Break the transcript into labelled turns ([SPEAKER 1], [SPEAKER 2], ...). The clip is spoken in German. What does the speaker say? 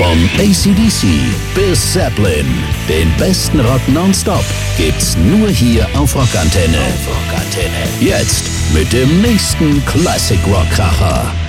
[SPEAKER 1] Vom AC/DC bis Zeppelin, den besten Rock nonstop gibt's nur hier auf Rockantenne. Jetzt mit dem nächsten Classic Rock Kracher.